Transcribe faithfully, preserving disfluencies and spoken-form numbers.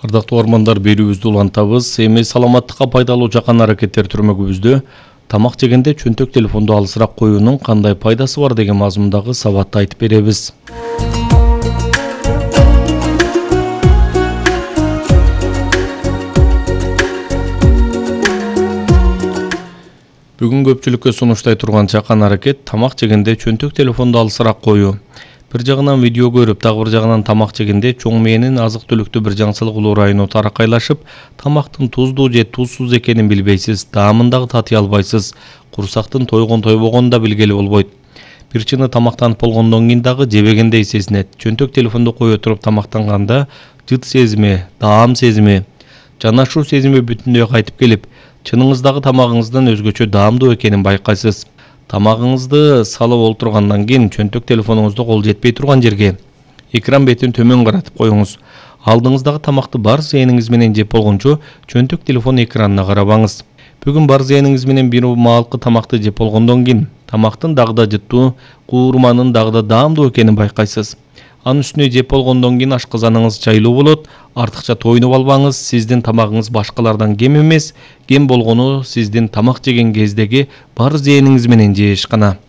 Ардактуу ормандар берүүбүздү улантабыз. Эми саламаттыкка пайдалуу жакан аракеттер түрмөгүбүздө тамак жегенде чөнтөк телефонду алысыраак коюунун кандай пайдасы бар деген мазмундагы сабатты айтып беребиз. Бүгүн көпчүлүккө сунуштай турган жакан аракет тамак жегенде чөнтөк телефонду алысыраак коюу. Бир жагынан видео көрүп, дагы бир жагынан тамак жегенде чоң мээнин азык түлүктү бир жаңсылык улурайын таракайлашып, тамактын туздуу же тузсуз экенин билбейсиз, даамын дагы татый албайсыз, курсактын тойгон тойбогонун да билгели болбойт. Бир чыны тамактанып болгондон кийин дагы жебегендей сезинет. Чөнтөк телефонду кое туруп тамактанганда жыт сезими, даам сезими, жанашуу сезими бүтүндөй кайтып келип, чыныңыздагы тамагыңыздын өзгөчө даамдуу экенин байкайсыз. Тамагыңызды салып олтургандан кийин чөнтөк телефонуңузду кол жетпей турган жерге экран бетин төмөн каратып коюңуз. Алдыңыздагы тамакты бар зээниңиз менен жеп болгончо чөнтөк телефон экранына карабаңыз. Бүгүн бар зээниңиз менен бир маалкы тамакты жеп болгондон кийин тамактын дагы да жыттуу, куурманын дагы да даамдуу экенин байкайсыз. Анын үстүнө жеп болгондон кийин ашказаныңыз жайлуу болот, артыкча тойнуп албаңыз, сиздин тамагыңыз башкалардан кем эмес, кем болгону сиздин тамак жеген кездеги бар зээниңиз менен жеш гана.